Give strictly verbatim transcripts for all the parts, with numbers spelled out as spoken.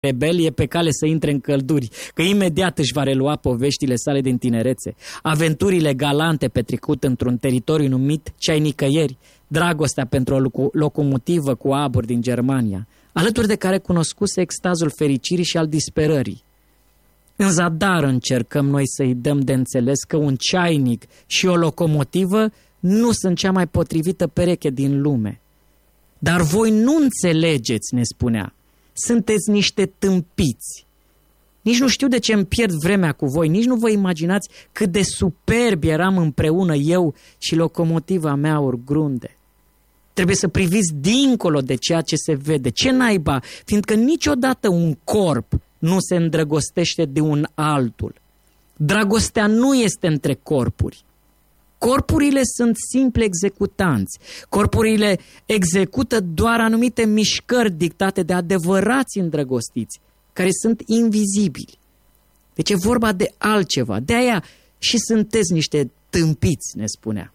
rebel e pe cale să intre în călduri, că imediat își va relua poveștile sale din tinerețe, aventurile galante petrecute într-un teritoriu numit ce ai nicăieri, dragostea pentru o locomotivă cu abur din Germania, alături de care cunoscuse extazul fericirii și al disperării. În zadar încercăm noi să-i dăm de înțeles că un ceainic și o locomotivă nu sunt cea mai potrivită pereche din lume. Dar voi nu înțelegeți, ne spunea. Sunteți niște tâmpiți. Nici nu știu de ce îmi pierd vremea cu voi, nici nu vă imaginați cât de superbi eram împreună eu și locomotiva mea Urgrunde. Trebuie să priviți dincolo de ceea ce se vede. Ce naiba? Fiindcă niciodată un corp nu se îndrăgostește de un altul. Dragostea nu este între corpuri. Corpurile sunt simple executanți. Corpurile execută doar anumite mișcări dictate de adevărați îndrăgostiți, care sunt invizibili. Deci e vorba de altceva. De aia și sunteți niște tâmpiți, ne spunea.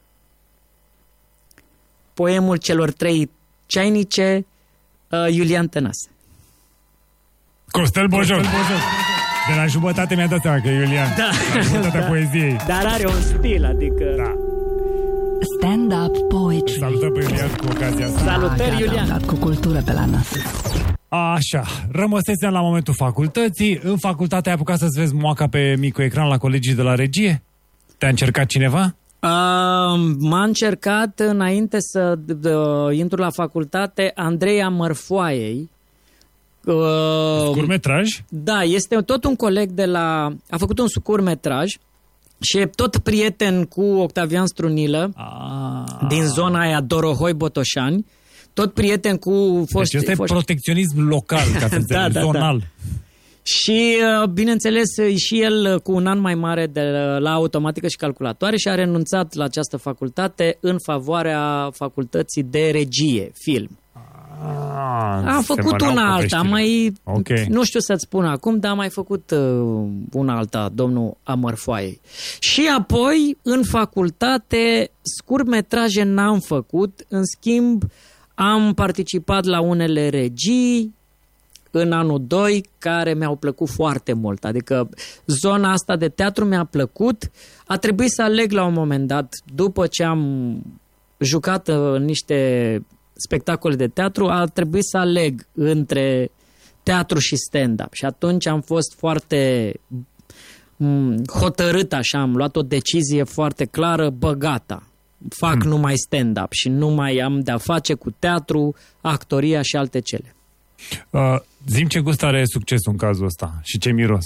Poemul celor trei ceainice, uh, Iulian Tănase. Costel Bojor. De la jumătate mi-a dat seama că e Iulian. Da. La jumătatea Da. poeziei. Dar are un stil, adică... Da. Stand-up poetry. Salutăm pe Iulian cu ocazia asta. Salutări, Iulian. Cu cultură pe la nas. Așa, rămăsesem la momentul facultății. În facultate ai apucat să-ți vezi moaca pe micul ecran la colegii de la regie? Te-a încercat cineva? Uh, m-a încercat înainte să uh, intru la facultate Andreea Mărfoaiei. Uh, Scurtmetraj? Da, este tot un coleg de la... A făcut un scurtmetraj și e tot prieten cu Octavian Strunilă Ah. din zona aia Dorohoi-Botoșani. Tot prieten cu foști... Deci ăsta e foști... protecționism local, ca să Da, înțelegi, da, zonal. da. Și, bineînțeles, și el cu un an mai mare de la automatică și calculatoare și a renunțat la această facultate în favoarea facultății de regie, film. Ah, Am făcut una alta, mai, okay. Nu știu să-ți spun acum, dar am mai făcut uh, una alta, domnul Amărfoaiei. Și apoi, în facultate, scurtmetraje n-am făcut, în schimb, am participat la unele regii în anul doi care mi-au plăcut foarte mult. Adică zona asta de teatru mi-a plăcut. A trebuit să aleg la un moment dat, după ce am jucat în niște spectacole de teatru, a trebuit să aleg între teatru și stand-up. Și atunci am fost foarte hotărât așa, am luat o decizie foarte clară, băgata. Fac hmm. numai stand-up și nu mai am de-a face cu teatru, actoria și alte cele. Uh, zi-mi ce gust are succesul în cazul ăsta și ce miros.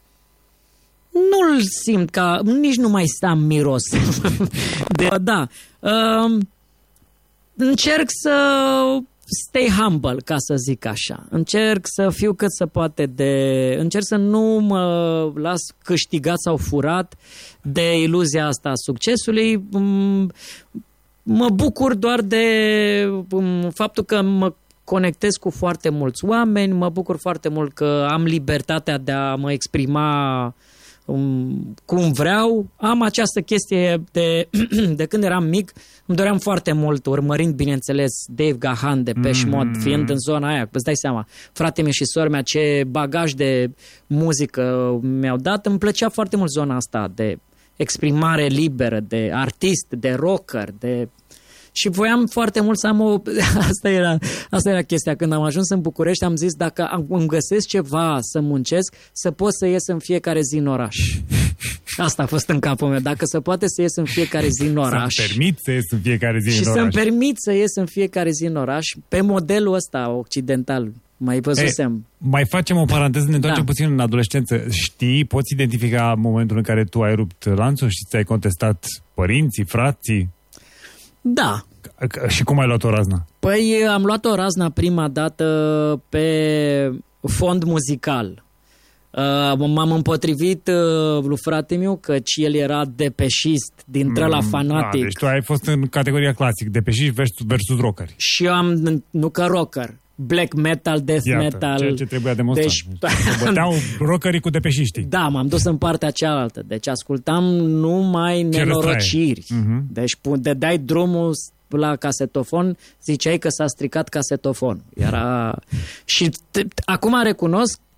Nu-l simt ca... Nici nu mai am miros. de, da. Uh, încerc să stay humble, ca să zic așa. Încerc să fiu cât se poate de... Încerc să nu mă las câștigat sau furat de iluzia asta a succesului. Mă bucur doar de faptul că mă conectez cu foarte mulți oameni, mă bucur foarte mult că am libertatea de a mă exprima um, cum vreau. Am această chestie de, de când eram mic, îmi doream foarte mult, urmărind, bineînțeles, Dave Gahan de Depeche Mode, mm. fiind în zona aia, îți dai seama, frate meu și sora mea, ce bagaj de muzică mi-au dat, îmi plăcea foarte mult zona asta de exprimare liberă, de artist, de rocker, de... Și voiam foarte mult să am o... Asta era, asta era chestia. Când am ajuns în București, am zis, dacă îmi găsesc ceva să muncesc, să pot să ies în fiecare zi în oraș. Asta a fost în capul meu. Dacă se poate să ies în fiecare zi în oraș. Să-mi permit să ies în fiecare zi și în oraș. să-mi permit să ies în fiecare zi în oraș, pe modelul ăsta occidental. Mai văzusem. Ei, mai facem o paranteză, ne întoarcem Da. puțin în adolescență. Știi, poți identifica momentul în care tu ai rupt lanțul și ți-ai contestat părinții, frații? Da. Și cum ai luat o razna? Păi am luat o razna prima dată pe fond muzical. Uh, m-am împotrivit uh, lui frate meu, căci el era depeșist, dintre mm, la fanatic. Da, deci tu ai fost în categoria clasic, depeșist versus, versus rockeri. Și eu am, nu că rocker, black metal, death Iată, metal. ceea ce trebuia demonstrat. Deci, Se băteau rockerii cu depeșiștii. Da, m-am dus în partea cealaltă. Deci ascultam numai nenorociri. Uh-huh. Deci dădeai drumul la casetofon, ziceai că s-a stricat casetofonul. Era... Și te, acum recunosc